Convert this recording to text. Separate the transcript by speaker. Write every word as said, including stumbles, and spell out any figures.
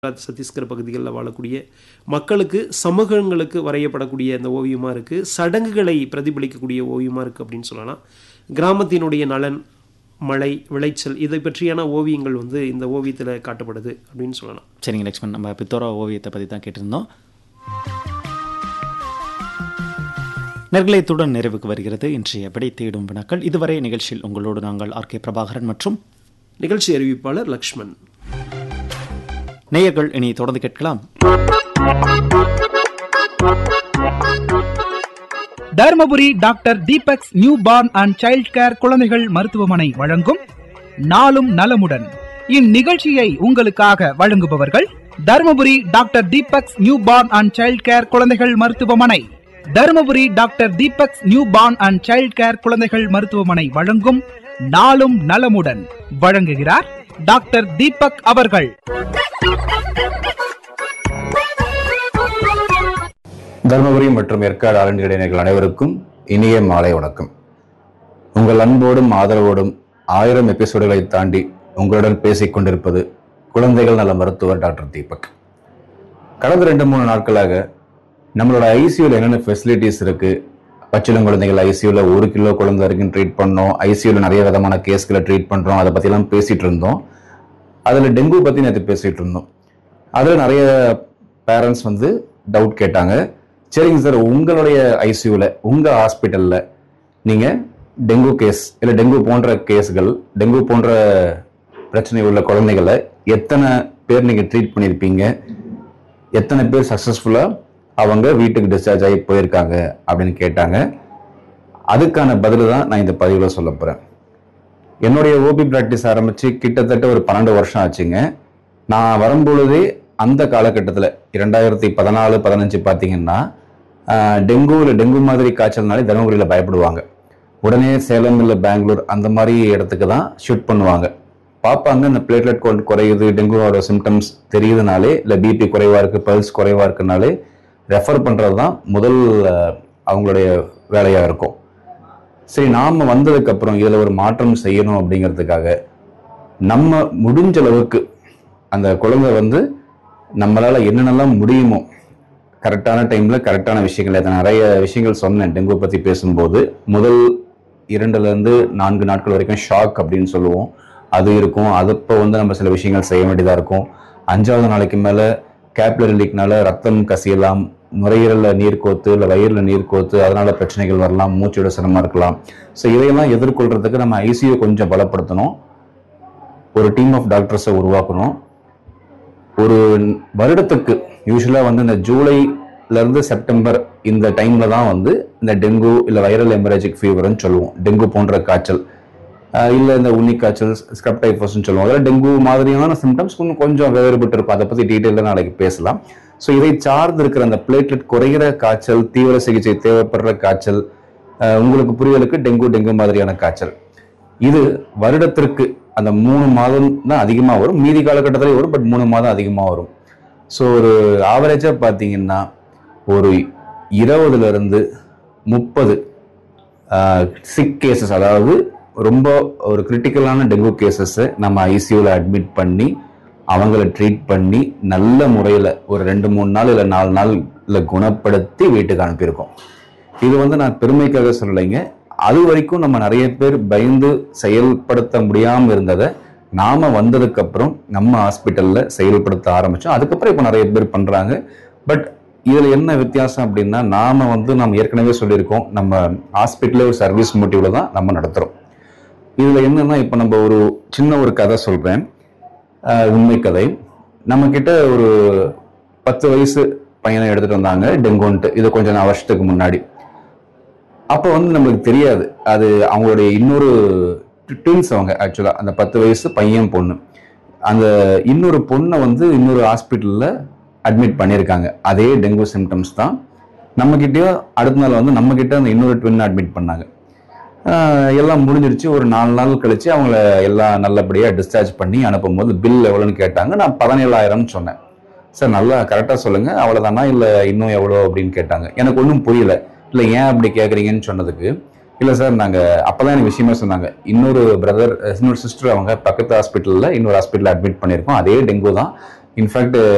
Speaker 1: சத்தீஸ்கர் பகுதிகளில் வாழக்கூடிய மக்களுக்கு சமூகங்களுக்கு வரையப்படக்கூடிய இந்த ஓவியமாக இருக்குது. சடங்குகளை பிரதிபலிக்கக்கூடிய ஓவியமாக இருக்குது அப்படின்னு சொல்லலாம். கிராமத்தினுடைய நலன், மழை, விளைச்சல் இதை பற்றியான ஓவியங்கள் வந்து இந்த ஓவியத்தில் காட்டப்படுது அப்படின்னு சொல்லலாம்.
Speaker 2: சரிங்க லக்ஷ்மண், நம்ம பித்தோரா ஓவியத்தை பற்றி தான் கேட்டிருந்தோம். நெற்கலைத்துடன் நிறைவுக்கு வருகிறது இன்றைய விடை தேடும் வினாக்கள். இதுவரை நிகழ்ச்சியில் உங்களோடு நாங்கள் ஆர் கே பிரபாகரன் மற்றும்
Speaker 1: நிகழ்ச்சி அறிவிப்பாளர் லக்ஷ்மண்.
Speaker 2: நேயர்கள் இனி தொடர்ந்து கேட்கலாம்.
Speaker 3: Dharmapuri doctor Deepak's new born and child care குழந்தைகள் மருத்துவமனை வழங்கும் நாளும் நலமுடன். இந்நிகழ்ச்சியை உங்களுக்காக வழங்குபவர்கள் Dharmapuri doctor Deepak's new born and child care குழந்தைகள் மருத்துவமனை. Dharmapuri doctor Deepak's new born and child care குழந்தைகள் மருத்துவமனை வழங்கும் நாளும் நலமுடன் வழங்குகிறார் டாக்டர் தீபக் அவர்கள்.
Speaker 4: தர்மபுரி மற்றும் ஏற்காடு ஆரண்ய இடையினர்கள் அனைவருக்கும் இனிய மாலை வணக்கம். உங்கள் அன்போடும் ஆதரவோடும் ஆயிரம் எபிசோடுகளை தாண்டி உங்களுடன் பேசிக் கொண்டிருப்பது குழந்தைகள் நல மருத்துவர் டாக்டர் தீபக். கடந்த ரெண்டு மூணு நாட்களாக நம்மளோட ஐசியூல என்னென்ன ஃபெசிலிட்டிஸ் இருக்கு, பச்சிளம் குழந்தைகள் ஐசியூல ஒரு கிலோ குழந்தை வரைக்கும் ட்ரீட் பண்ணோம், ஐசியூல நிறைய விதமான கேஸ்களை ட்ரீட் பண்றோம், அதை பத்தி எல்லாம் பேசிட்டு இருந்தோம். அதுல டெங்கு பத்தி நேற்று பேசிட்டு இருந்தோம். அதுல நிறைய பேரண்ட்ஸ் வந்து டவுட் கேட்டாங்க. சரிங்க சார், உங்களுடைய ஐசியூல உங்க ஹாஸ்பிட்டல்ல நீங்க டெங்கு கேஸ் இல்ல டெங்கு போன்ற கேஸ்கள், டெங்கு போன்ற பிரச்சனை உள்ள குழந்தைகளை எத்தனை பேர் நீங்க ட்ரீட் பண்ணியிருப்பீங்க, எத்தனை பேர் சக்சஸ்ஃபுல்லா அவங்க வீட்டுக்கு டிஸ்சார்ஜ் ஆகி போயிருக்காங்க அப்படின்னு கேட்டாங்க. அதுக்கான பதில் தான் நான் இந்த பதிவுல சொல்ல போறேன். என்னுடைய ஓபி பிராக்டிஸ் ஆரம்பிச்சு கிட்டத்தட்ட ஒரு பன்னெண்டு வருஷம் ஆச்சுங்க. நான் வரும்பொழுதே அந்த காலகட்டத்தில் இரண்டாயிரத்தி பதினாலு பதினஞ்சு பார்த்தீங்கன்னா டெங்கு இல்லை டெங்கு மாதிரி காய்ச்சல்னாலே தருமபுரியில் பயப்படுவாங்க. உடனே சேலம் இல்லை பெங்களூர் அந்த மாதிரி இடத்துக்கு தான் ஷூட் பண்ணுவாங்க. பார்ப்பாங்க, இந்த பிளேட்லெட் கவுண்ட் குறையுது, டெங்குவோட சிம்டம்ஸ் தெரியுதுனாலே, இல்லை பிபி குறைவா இருக்கு, பல்ஸ் குறைவா இருக்குனாலே ரெஃபர் பண்றது தான் முதல் அவங்களுடைய வேலையா இருக்கும். சரி, நாம வந்ததுக்கு அப்புறம் இதுல ஒரு மாற்றம் செய்யணும் அப்படிங்கிறதுக்காக நம்ம முடிஞ்ச அளவுக்கு அந்த குழந்தை வந்து நம்மளால என்னென்னலாம் முடியுமோ கரெக்டான டைம்ல கரெக்டான விஷயங்கள், அதை நிறைய விஷயங்கள் சொன்னேன் டெங்கு பத்தி பேசும்போது. முதல் இரண்டுல இருந்து நான்கு நாட்கள் வரைக்கும் ஷாக் அப்படின்னு சொல்லுவோம், அது இருக்கும். அதப்போ வந்து நம்ம சில விஷயங்கள் செய்ய வேண்டியதா இருக்கும். அஞ்சாவது நாளைக்கு மேல கேப்லரி லீக்னால ரத்தம் கசியலாம், நுரையீரல்ல நீர் கோத்து இல்லை வயிறுல நீர் கோத்து, அதனால பிரச்சனைகள் வரலாம், மூச்சோட சிரமமா இருக்கலாம். ஸோ இதையெல்லாம் எதிர்கொள்றதுக்கு நம்ம ஐசியூ கொஞ்சம் பலப்படுத்தணும், ஒரு டீம் ஆஃப் டாக்டர்ஸை உருவாக்கணும். ஒரு வருடத்துக்கு யூஸ்வலா வந்து இந்த ஜூலைல இருந்து செப்டம்பர் இந்த டைம்ல தான் வந்து இந்த டெங்கு இல்லை வைரல் ஹெமரேஜிக் ஃபீவர்னு சொல்லுவோம், டெங்கு போன்ற காய்ச்சல் இல்லை இந்த உண்ணி காய்ச்சல், ஸ்க்ரப் டைஃபஸ்ன்னு சொல்லுவோம். அதெல்லாம் டெங்கு மாதிரியான சிம்டம்ஸ் கொஞ்சம் கொஞ்சம் வேறுபட்டு இருக்கும். அதை பத்தி டீட்டெயிலாக நாளைக்கு பேசலாம். ஸோ இதை சார்ந்து இருக்கிற அந்த பிளேட்லெட் குறைகிற காய்ச்சல், தீவிர சிகிச்சை தேவைப்படுற காய்ச்சல், உங்களுக்கு புரியலுக்கு டெங்கு டெங்கு மாதிரியான காய்ச்சல், இது வருடத்திற்கு அந்த மூணு மாதம் தான் அதிகமாக வரும். மீதி காலகட்டத்திலே வரும், பட் மூணு மாதம் அதிகமாக வரும். ஸோ ஒரு ஆவரேஜா பார்த்தீங்கன்னா ஒரு இருபதுல இருந்து முப்பது சிக் கேசஸ், அதாவது ரொம்ப ஒரு கிரிட்டிக்கலான டெங்கு கேசஸை நம்ம ஐசியூல அட்மிட் பண்ணி அவங்கள ட்ரீட் பண்ணி நல்ல முறையில் ஒரு ரெண்டு மூணு நாள் இல்லை நாலு நாள்ல குணப்படுத்தி வீட்டுக்கு அனுப்பியிருக்கோம். இது வந்து நான் பெருமைக்காக சொல்லலைங்க. அது வரைக்கும் நம்ம நிறைய பேர் பயந்து செயல்படுத்த முடியாமல் இருந்ததை நாம வந்ததுக்கு அப்புறம் நம்ம ஹாஸ்பிட்டல்ல செயல்படுத்த ஆரம்பிச்சோம். அதுக்கப்புறம் இப்போ நிறைய பேர் பண்றாங்க. பட் இதுல என்ன வித்தியாசம் அப்படின்னா, நாம வந்து நம்ம ஏற்கனவே சொல்லியிருக்கோம், நம்ம ஹாஸ்பிட்டல்ல ஒரு சர்வீஸ் மோட்டிவ்ல தான் நம்ம நடத்துறோம். இதுல என்னன்னா, இப்ப நம்ம ஒரு சின்ன ஒரு கதை சொல்றேன், உண்மை கதை. நம்ம கிட்ட ஒரு பத்து வயசு பையனை எடுத்துட்டு வந்தாங்க டெங்குன்ட்டு, இது கொஞ்சம் வருஷத்துக்கு முன்னாடி. அப்போ வந்து நம்மளுக்கு தெரியாது, அது அவங்களுடைய இன்னொரு ட்வின்ஸ் அவங்க ஆக்சுவலா, அந்த பத்து வயசு பையன் பொண்ணு. அந்த இன்னொரு பொண்ணை வந்து இன்னொரு ஹாஸ்பிட்டல்ல அட்மிட் பண்ணியிருக்காங்க. அதே டெங்கு சிம்டம்ஸ் தான். நம்ம கிட்டயும் அடுத்த நாள் வந்து நம்ம கிட்ட அந்த இன்னொரு ட்வின் அட்மிட் பண்ணாங்க. எல்லாம் முடிஞ்சிருச்சு. ஒரு நாலு நாள் கழிச்சு அவங்கள எல்லாம் நல்லபடியா டிஸ்சார்ஜ் பண்ணி அனுப்பும் போது பில் எவ்வளோன்னு கேட்டாங்க. நான் பதினேழாயிரம் சொன்னேன். சார் நல்லா கரெக்டா சொல்லுங்க, அவ்வளவுதானா இல்லை இன்னும் எவ்வளோ அப்படின்னு கேட்டாங்க. எனக்கு ஒன்றும் புரியல. இல்லை ஏன் அப்படி கேட்குறீங்கன்னு சொன்னதுக்கு, இல்லை சார் நாங்கள் அப்போதான் எனக்கு விஷயமே சொன்னாங்க, இன்னொரு பிரதர் இன்னொரு சிஸ்டர் அவங்க பக்கத்து ஹாஸ்பிட்டலில் இன்னொரு ஹாஸ்பிட்டலில் அட்மிட் பண்ணியிருக்கோம், அதே டெங்கு தான். இன்ஃபேக்ட்